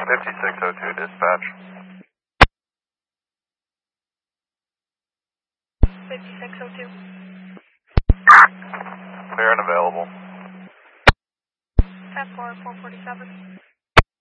5602 dispatch. 5602. Clear and available. 10-4, 447.